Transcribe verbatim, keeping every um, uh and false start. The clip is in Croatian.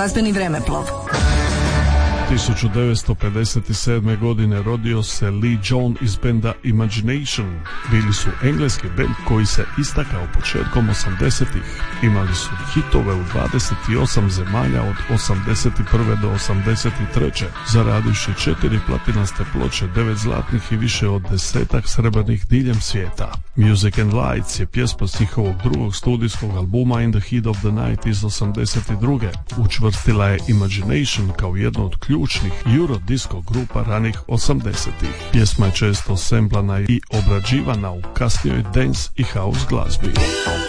glazbeni vremeplov. tisuću devetsto pedeset sedme. godine rodio se Lee John iz benda Imagination. Bili su engleski bend koji se istakao početkom osamdesetih. Imali su hitove u dvadeset osam zemalja od osamdeset prve do osamdeset treće. zaradivši četiri platinaste ploče, devet zlatnih i više od desetak srebrnih diljem svijeta. Music and Lights je pjesma s njihovog drugog studijskog albuma In the Heat of the Night iz osamdeset druge. Učvrstila je Imagination kao jedno od ključnih eurodisco grupa ranih osamdesetih. Pjesma je često semplana i obrađivana u kasnijoj dance i house glazbi.